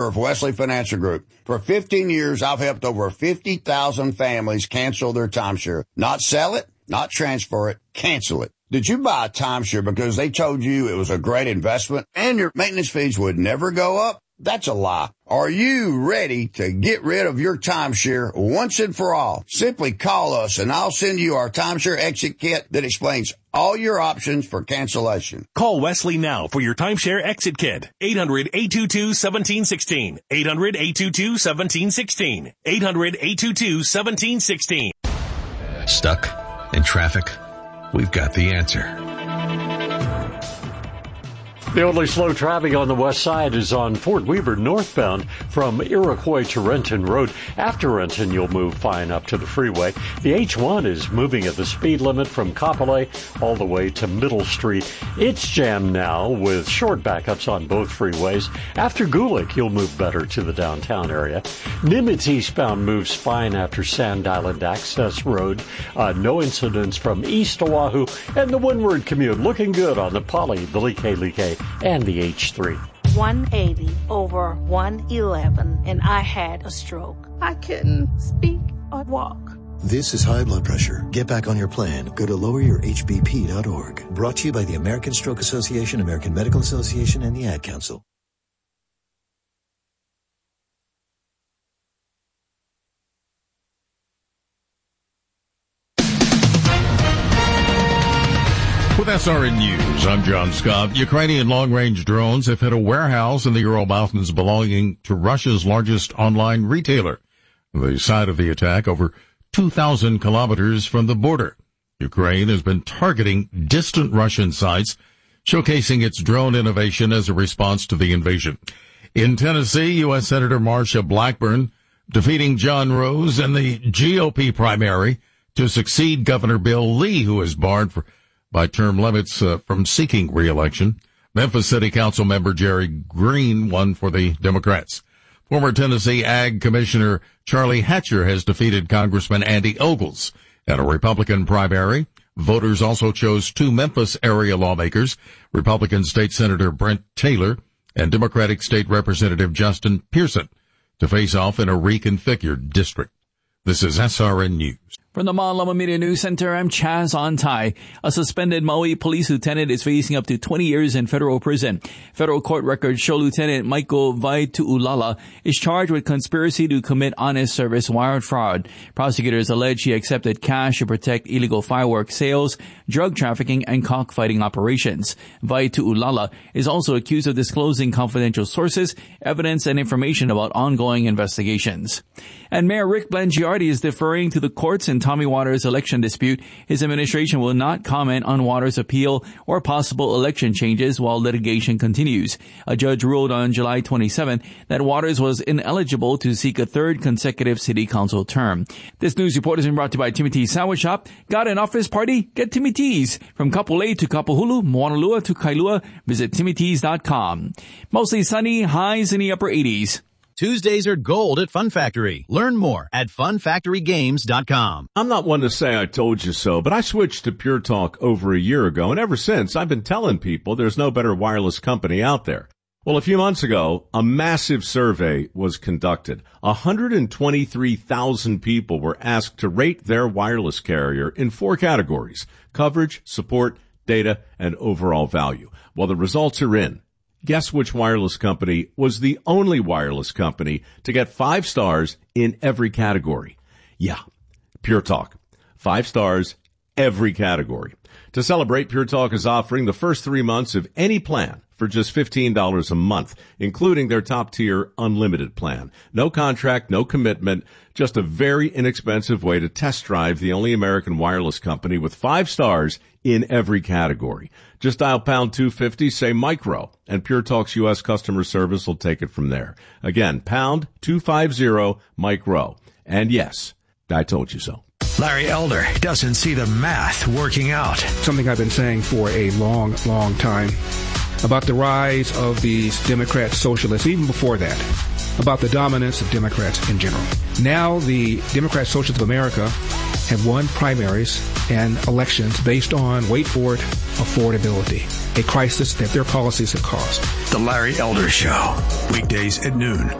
of Wesley Financial Group. For 15 years, I've helped over 50,000 families cancel their timeshare. Not sell it, not transfer it, cancel it. Did you buy a timeshare because they told you it was a great investment and your maintenance fees would never go up? That's a lie. Are you ready to get rid of your timeshare once and for all? Simply call us and I'll send you our timeshare exit kit that explains all your options for cancellation. Call Wesley now for your timeshare exit kit. 800-822-1716. 800-822-1716. 800-822-1716. Stuck in traffic? We've got the answer. The only slow traffic on the west side is on Fort Weaver northbound from Iroquois to Renton Road. After Renton, you'll move fine up to the freeway. The H1 is moving at the speed limit from Kapolei all the way to Middle Street. It's jammed now with short backups on both freeways. After Gulick, you'll move better to the downtown area. Nimitz eastbound moves fine after Sand Island Access Road. No incidents from East Oahu, and the windward commute looking good on the Poly, the Like, and the H3. 180 over 111, and I had a stroke. I couldn't speak or walk. This is high blood pressure. Get back on your plan. Go to loweryourhbp.org. Brought to you by the American Stroke Association, American Medical Association, and the Ad Council. With SRN News, I'm John Scott. Ukrainian long-range drones have hit a warehouse in the Ural Mountains belonging to Russia's largest online retailer. The site of the attack over 2,000 kilometers from the border. Ukraine has been targeting distant Russian sites, showcasing its drone innovation as a response to the invasion. In Tennessee, U.S. Senator Marsha Blackburn defeating John Rose in the GOP primary to succeed Governor Bill Lee, who is barred by term limits from seeking re-election. Memphis City Council member Jerry Green won for the Democrats. Former Tennessee Ag Commissioner Charlie Hatcher has defeated Congressman Andy Ogles at a Republican primary. Voters also chose two Memphis area lawmakers, Republican State Senator Brent Taylor and Democratic State Representative Justin Pearson, to face off in a reconfigured district. This is SRN News. From the Malama Media News Center, I'm Chaz Ontai. A suspended Maui police lieutenant is facing up to 20 years in federal prison. Federal court records show Lieutenant Michael Vaitu'ulala is charged with conspiracy to commit honest service wire fraud. Prosecutors allege he accepted cash to protect illegal fireworks sales, drug trafficking, and cockfighting operations. Vaitu'ulala is also accused of disclosing confidential sources, evidence, and information about ongoing investigations. And Mayor Rick Blangiardi is deferring to the courts in Tommy Waters' election dispute. His administration will not comment on Waters' appeal or possible election changes while litigation continues. A judge ruled on July 27 that Waters was ineligible to seek a third consecutive city council term. This news report has been brought to you by Timmy T's Sandwich Shop. Got an office party? Get Timmy T's. From Kapolei to Kapahulu, Moanalua to Kailua, visit TimmyT's.com. Mostly sunny, highs in the upper 80s. Tuesdays are gold at Fun Factory. Learn more at funfactorygames.com. I'm not one to say I told you so, but I switched to Pure Talk over a year ago, and ever since I've been telling people there's no better wireless company out there. Well, a few months ago, a massive survey was conducted. 123,000 people were asked to rate their wireless carrier in 4 categories: coverage, support, data, and overall value. Well, the results are in. Guess which wireless company was the only wireless company to get 5 stars in every category? Yeah, Pure Talk. 5 stars, every category. To celebrate, Pure Talk is offering the first 3 months of any plan for just $15 a month, including their top-tier unlimited plan. No contract, no commitment, just a very inexpensive way to test drive the only American wireless company with 5 stars in every category. Just dial pound 250, say micro, and Pure Talk's U.S. customer service will take it from there. Again, pound 250 micro. And yes, I told you so. Larry Elder doesn't see the math working out. Something I've been saying for a long, long time about the rise of these Democrat socialists, even before that, about the dominance of Democrats in general. Now the Democrat Socialists of America have won primaries and elections based on, wait for it, affordability, a crisis that their policies have caused. The Larry Elder Show, weekdays at noon.